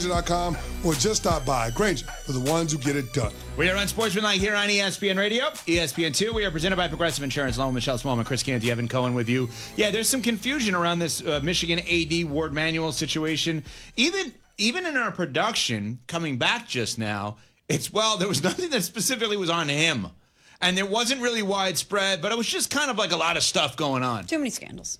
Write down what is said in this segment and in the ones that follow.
Grainger.com or just stop by. Grainger, for the ones who get it done. We are on Sportsman Night here on ESPN Radio, ESPN2. We are presented by Progressive Insurance. Along with Michelle Smallman, Chris Canty, Evan Cohen with you. Yeah, there's some confusion around this Michigan AD Ward Manuel situation. Even in our production, coming back just now, there was nothing that specifically was on him. And there wasn't really widespread, but it was just kind of like a lot of stuff going on. Too many scandals.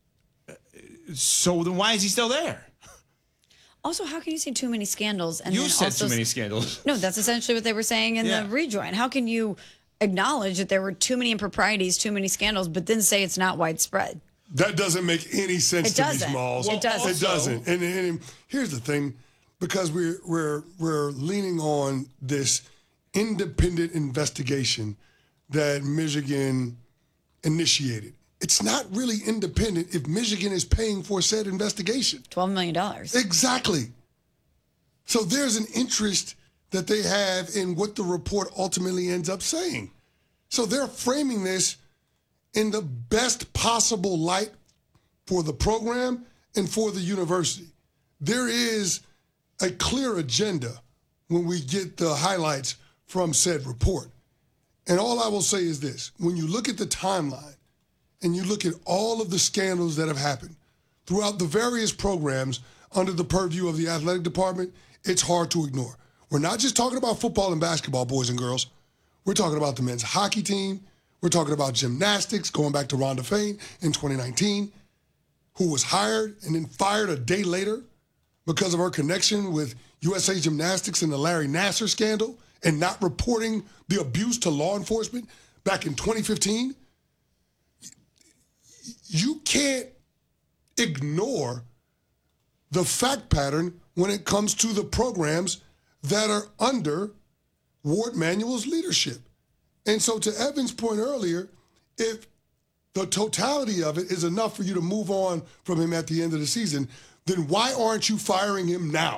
So then why is he still there? Also, how can you say too many scandals? And You then said also too many scandals. No, that's essentially what they were saying in the rejoin. How can you acknowledge that there were too many improprieties, too many scandals, but then say it's not widespread? That doesn't make any sense to me, Smalls. It doesn't. It doesn't. And here's the thing, because we're leaning on this independent investigation that Michigan initiated. It's not really independent if Michigan is paying for said investigation. $12 million. Exactly. So there's an interest that they have in what the report ultimately ends up saying. So they're framing this in the best possible light for the program and for the university. There is a clear agenda when we get the highlights from said report. And all I will say is this. When you look at the timeline, and you look at all of the scandals that have happened throughout the various programs under the purview of the athletic department, it's hard to ignore. We're not just talking about football and basketball, boys and girls. We're talking about the men's hockey team. We're talking about gymnastics, going back to Rhonda Fain in 2019, who was hired and then fired a day later because of her connection with USA Gymnastics and the Larry Nassar scandal and not reporting the abuse to law enforcement back in 2015. You can't ignore the fact pattern when it comes to the programs that are under Ward Manuel's leadership. And so to Evan's point earlier, if the totality of it is enough for you to move on from him at the end of the season, then why aren't you firing him now?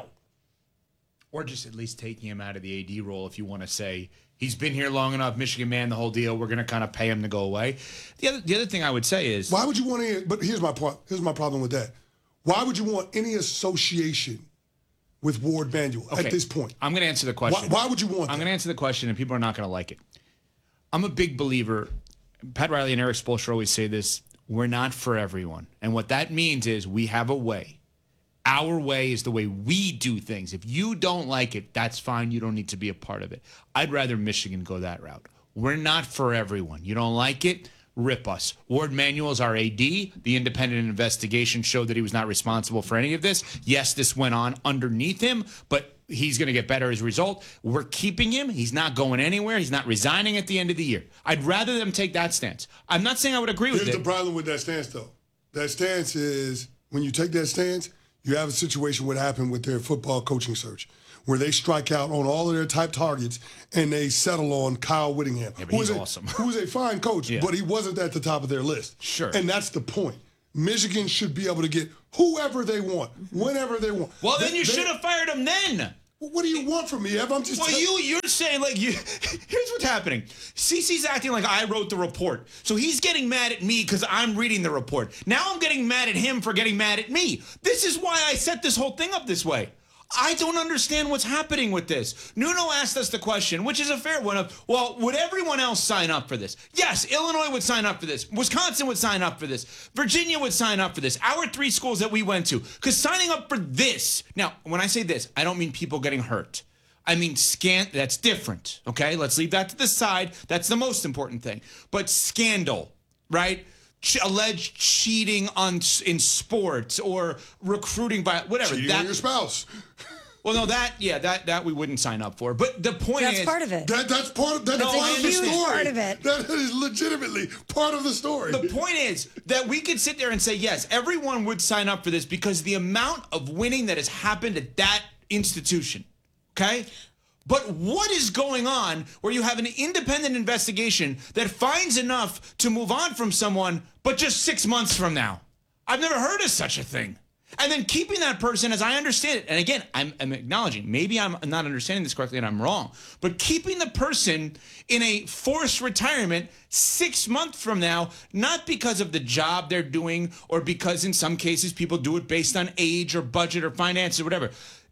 Or just at least taking him out of the AD role if you want to say, he's been here long enough, Michigan man, the whole deal, we're going to kind of pay him to go away. The other thing I would say is... Why would you want to... But here's my point. Here's my problem with that. Why would you want any association with Ward Manuel at this point? I'm going to answer the question. Why would you want that? I'm going to answer the question, and people are not going to like it. I'm a big believer. Pat Riley and Eric Spoelstra always say this, we're not for everyone. And what that means is we have a way. Our way is the way we do things. If you don't like it, that's fine. You don't need to be a part of it. I'd rather Michigan go that route. We're not for everyone. You don't like it? Rip us. Ward Manuel's our AD. The independent investigation showed that he was not responsible for any of this. Yes, this went on underneath him, but he's going to get better as a result. We're keeping him. He's not going anywhere. He's not resigning at the end of the year. I'd rather them take that stance. I'm not saying I would agree with it. Here's the problem with that stance, though. That stance is, when you take that stance, you have a situation what happened with their football coaching search, where they strike out on all of their type targets and they settle on Kyle Whittingham, he's awesome. Who is a fine coach, but he wasn't at the top of their list. Sure. And that's the point. Michigan should be able to get whoever they want, whenever they want. Well, then you should have fired him then. What do you want from me, Ev? I'm just... Well, you're saying, here's what's happening. CC's acting like I wrote the report. So he's getting mad at me because I'm reading the report. Now I'm getting mad at him for getting mad at me. This is why I set this whole thing up this way. I don't understand what's happening with this. Nuno asked us the question, which is a fair one, of, well, would everyone else sign up for this? Yes, Illinois would sign up for this. Wisconsin would sign up for this. Virginia would sign up for this. Our 3 schools that we went to. Because signing up for this, now, when I say this, I don't mean people getting hurt. I mean, that's different, okay? Let's leave that to the side. That's the most important thing. But scandal, right? Alleged cheating in sports or recruiting by whatever. Cheating on your spouse. Well, no, that we wouldn't sign up for. But the point is... That's part of it. That's part of the story. Part of it. That is legitimately part of the story. The point is that we could sit there and say, yes, everyone would sign up for this because the amount of winning that has happened at that institution, okay? But what is going on where you have an independent investigation that finds enough to move on from someone, but just 6 months from now? I've never heard of such a thing. And then keeping that person, as I understand it, and again, I'm acknowledging, maybe I'm not understanding this correctly and I'm wrong, but keeping the person in a forced retirement 6 months from now, not because of the job they're doing or because in some cases people do it based on age or budget or finances or whatever.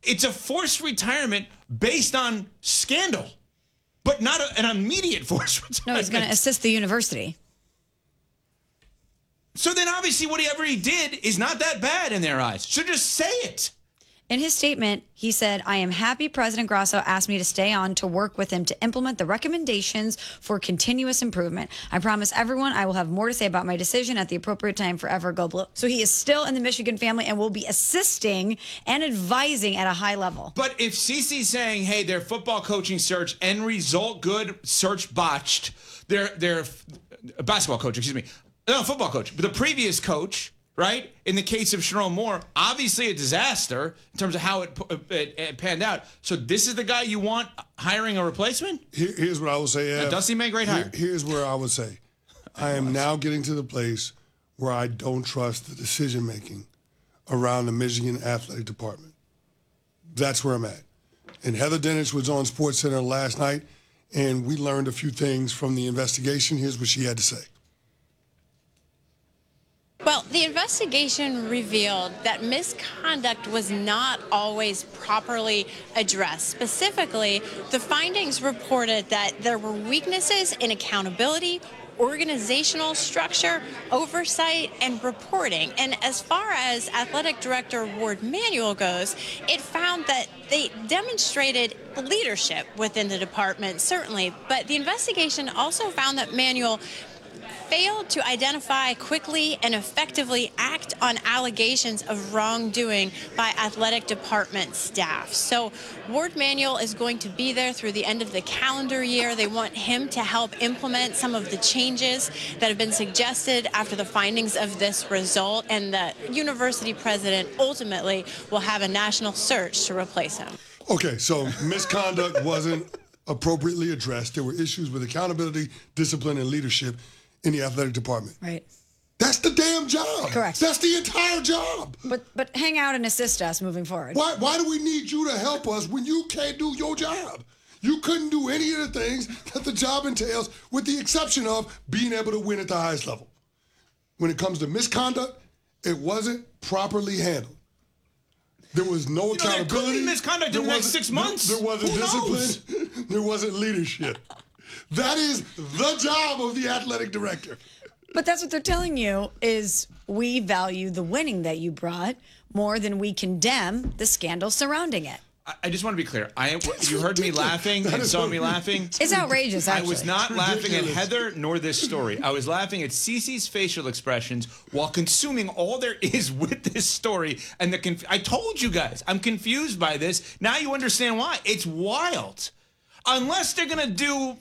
It's a forced retirement based on scandal, but not an immediate forced retirement. No, he's going to assist the university. So then obviously whatever he did is not that bad in their eyes. So just say it. In his statement, he said, I am happy President Grasso asked me to stay on to work with him to implement the recommendations for continuous improvement. I promise everyone I will have more to say about my decision at the appropriate time. Forever go blue. So he is still in the Michigan family and will be assisting and advising at a high level. But if CC's saying, hey, their football coaching search, end result good, search botched, their basketball coach, excuse me, no, football coach, but the previous coach, right? In the case of Sherrone Moore, obviously a disaster in terms of how it panned out. So this is the guy you want hiring a replacement? Here's what I would say. Now, does he make a great hire? Here's where I would say, I am now getting to the place where I don't trust the decision making around the Michigan athletic department. That's where I'm at. And Heather Dinich was on SportsCenter last night, and we learned a few things from the investigation. Here's what she had to say. Well, the investigation revealed that misconduct was not always properly addressed. Specifically, the findings reported that there were weaknesses in accountability, organizational structure, oversight, and reporting. And as far as Athletic Director Ward Manuel goes, it found that they demonstrated leadership within the department, certainly. But the investigation also found that Manuel failed to identify quickly and effectively act on allegations of wrongdoing by athletic department staff. So Ward Manuel is going to be there through the end of the calendar year. They want him to help implement some of the changes that have been suggested after the findings of this result, and the university president ultimately will have a national search to replace him. Okay, so misconduct wasn't appropriately addressed. There were issues with accountability, discipline, and leadership in the athletic department. Right. That's the damn job. Correct. That's the entire job. But hang out and assist us moving forward. Why do we need you to help us when you can't do your job? You couldn't do any of the things that the job entails, with the exception of being able to win at the highest level. When it comes to misconduct, it wasn't properly handled. There was no accountability. There could be misconduct in the next 6 months. There wasn't Who knows? discipline. There wasn't leadership. That is the job of the athletic director. But that's what they're telling you, is we value the winning that you brought more than we condemn the scandal surrounding it. I just want to be clear. You heard me laughing and saw me laughing. It's outrageous, actually. I was not laughing at Heather nor this story. I was laughing at Cece's facial expressions while consuming all there is with this story. And I told you guys, I'm confused by this. Now you understand why. It's wild. Unless they're going to do,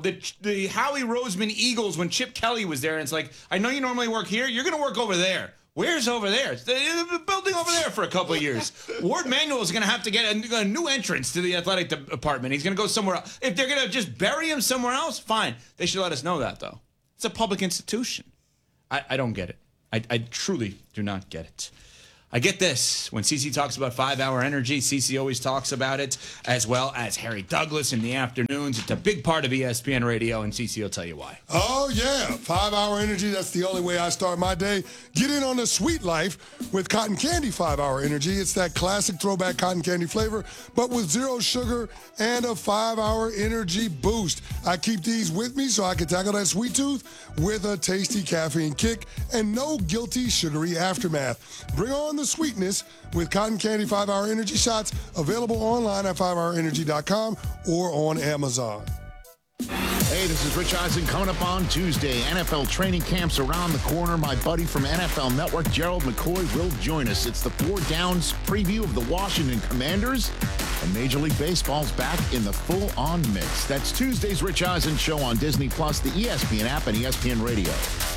the Howie Roseman Eagles when Chip Kelly was there. And it's like, I know you normally work here. You're going to work over there. Where's over there? It's the building over there for a couple of years. Ward Manuel is going to have to get a new entrance to the athletic department. He's going to go somewhere else. If they're going to just bury him somewhere else, fine. They should let us know that, though. It's a public institution. I don't get it. I truly do not get it. I get this. When CC talks about 5-hour energy, CC always talks about it, as well as Harry Douglas in the afternoons. It's a big part of ESPN Radio, and CC will tell you why. Oh, yeah. 5-hour energy, that's the only way I start my day. Get in on the sweet life with Cotton Candy 5-hour energy. It's that classic throwback cotton candy flavor, but with 0 sugar and a 5-hour energy boost. I keep these with me so I can tackle that sweet tooth with a tasty caffeine kick and no guilty sugary aftermath. Bring on the sweetness with Cotton Candy 5-hour energy shots, available online at 5hourenergy.com or on Amazon. Hey, this is Rich Eisen. Coming up on Tuesday, NFL training camps around the corner. My buddy from NFL Network, Gerald McCoy, will join us. It's the 4 Downs preview of the Washington Commanders, and Major League Baseball's back in the full-on mix. That's Tuesday's Rich Eisen Show on Disney+, the ESPN app, and ESPN Radio.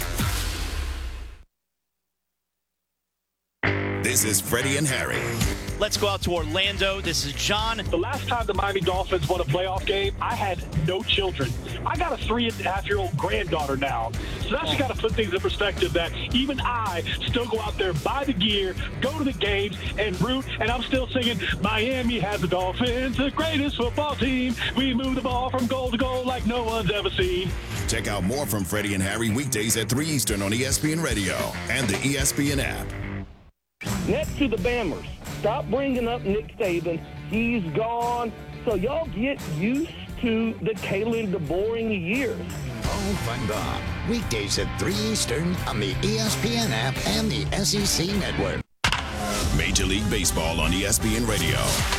This is Freddie and Harry. Let's go out to Orlando. This is John. The last time the Miami Dolphins won a playoff game, I had no children. I got a 3.5-year-old granddaughter now. So that's just got to put things in perspective that even I still go out there, buy the gear, go to the games, and root. And I'm still singing, Miami has the Dolphins, the greatest football team. We move the ball from goal to goal like no one's ever seen. Check out more from Freddie and Harry weekdays at 3 Eastern on ESPN Radio and the ESPN app. Next to the Bammers, Stop bringing up Nick Saban. He's gone. So y'all get used to the Kalen DeBoring years. Off and on. Weekdays at 3 Eastern on the ESPN app and the SEC Network. Major League Baseball on ESPN Radio.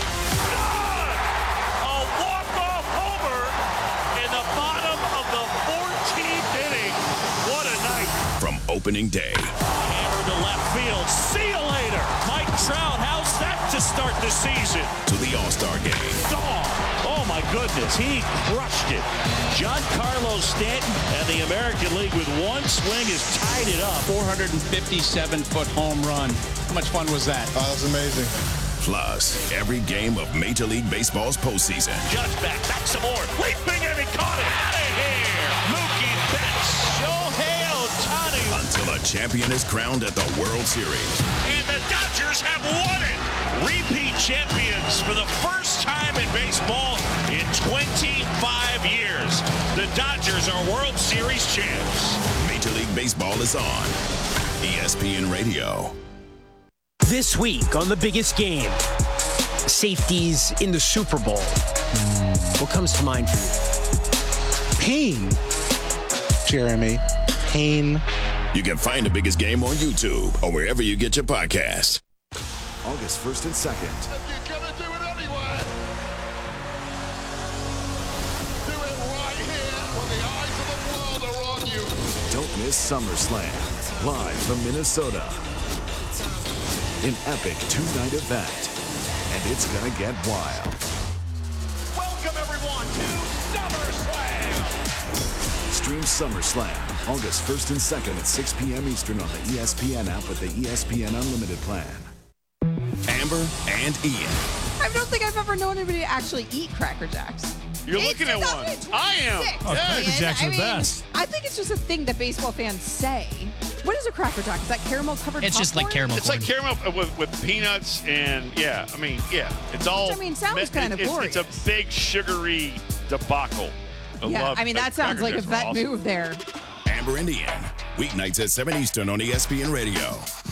A walk-off homer in the bottom of the 14th inning. What a night. From opening day. Hammer to left field. See you later. Mike Trout, how's that to start the season? To the All-Star game. Oh, my goodness. He crushed it. Giancarlo Stanton and the American League with one swing has tied it up. 457-foot home run. How much fun was that? Oh, that was amazing. Plus, every game of Major League Baseball's postseason. Judge back some more. Leaping and he caught it. Out of here. Mookie Betts. Shohei Ohtani. Until a champion is crowned at the World Series. And the Dodgers have won it. Repeat champions for the first time in baseball in 25 years. The Dodgers are World Series champs. Major League Baseball is on ESPN Radio. This week on The Biggest Game, safeties in the Super Bowl. What comes to mind for you? Pain. Jeremy. Pain. You can find The Biggest Game on YouTube or wherever you get your podcasts. August 1st and 2nd. You're gonna do it anyway. Do it right here when the eyes of the world are on you. Don't miss SummerSlam, live from Minnesota. An epic two-night event, and it's gonna get wild. Welcome everyone to SummerSlam. Stream SummerSlam August 1st and 2nd at 6 p.m. Eastern on the ESPN app with the ESPN Unlimited plan. Amber and Ian. I don't think I've ever known anybody to actually eat Cracker Jacks. You're looking at one. I am. Oh, Cracker Jacks are the best. I think it's just a thing that baseball fans say. What is a Cracker Jack? Is that caramel covered It's just like popcorn? caramel. It's like caramel with peanuts and it's all. Which, I mean, sounds kind of glorious. It's a big sugary debacle. That sounds like a vet move there. Amber and Ian, weeknights at 7 Eastern on ESPN Radio.